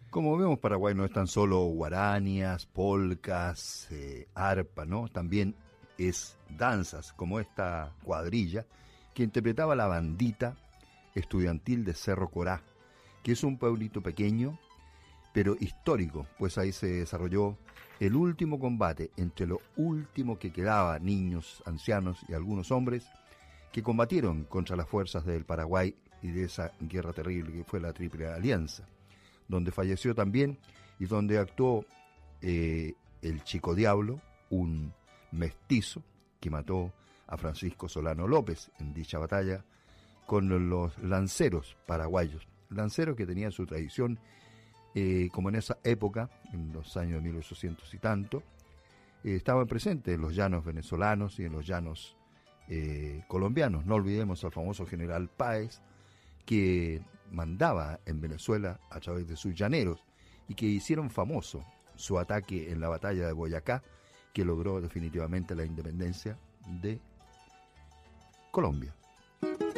Como vemos, Paraguay no es tan solo guaranías, polcas, arpa, ¿no? También es danzas, como esta cuadrilla que interpretaba la bandita estudiantil de Cerro Corá, que es un pueblito pequeño, pero histórico, pues ahí se desarrolló el último combate entre lo último que quedaba, niños, ancianos y algunos hombres, que combatieron contra las fuerzas del Paraguay y de esa guerra terrible que fue la Triple Alianza, donde falleció también y donde actuó el Chico Diablo, un mestizo que mató a Francisco Solano López en dicha batalla con los lanceros paraguayos, lanceros que tenían su tradición, como en esa época, en los años de 1800 y tanto, estaban presentes en los llanos venezolanos y en los llanos colombianos. No olvidemos al famoso general Páez, que mandaba en Venezuela a través de sus llaneros y que hicieron famoso su ataque en la batalla de Boyacá, que logró definitivamente la independencia de Colombia.